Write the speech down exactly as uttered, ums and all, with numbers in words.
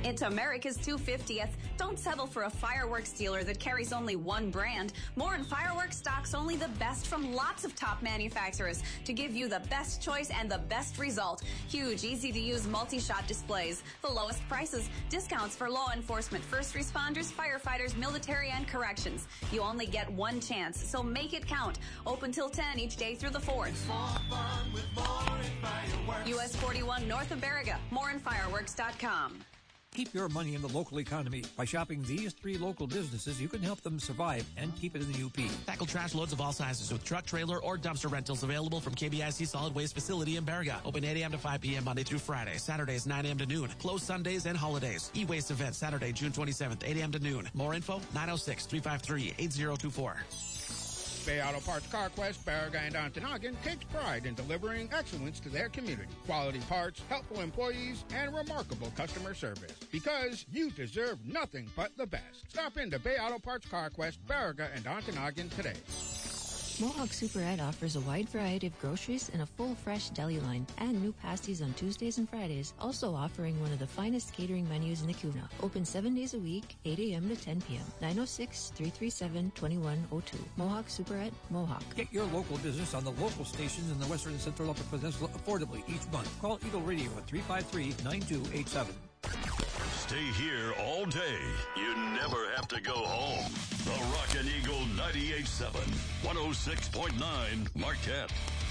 It's America's two hundred fiftieth. Don't settle for a fireworks dealer that carries only one brand. Morin Fireworks stocks only the best from lots of top manufacturers to give you the best choice and the best result. Huge, easy-to-use multi-shot displays, the lowest prices, discounts for law enforcement, first responders, firefighters, military, and corrections. You only get one chance, so make it count. Open till ten each day through the fourth. More fun with Morin Fireworks. U S forty-one north of Baraga. morin fireworks dot com. Keep your money in the local economy. By shopping these three local businesses, you can help them survive and keep it in the U P. Tackle trash loads of all sizes with truck, trailer, or dumpster rentals available from K B I C Solid Waste Facility in Baraga. Open eight a.m. to five p.m. Monday through Friday. Saturdays nine a.m. to noon. Closed Sundays and holidays. E-Waste event Saturday, June twenty-seventh, eight a.m. to noon. More info, nine oh six, three five three, eight oh two four. Bay Auto Parts CarQuest, Baraga, and Ontonagon takes pride in delivering excellence to their community. Quality parts, helpful employees, and remarkable customer service. Because you deserve nothing but the best. Stop into Bay Auto Parts CarQuest, Baraga, and Ontonagon today. Mohawk Super Ed offers a wide variety of groceries and a full fresh deli line and new pasties on Tuesdays and Fridays, also offering one of the finest catering menus in the Kuna. Open seven days a week, eight a.m. to ten p.m. nine oh six, three three seven, two one oh two. Mohawk Super Ed, Mohawk. Get your local business on the local stations in the Western and Central Upper Peninsula affordably each month. Call Eagle Radio at three five three, nine two eight seven. Stay here all day. You never have to go home. The Rockin' Eagle ninety-eight point seven, one oh six point nine Marquette.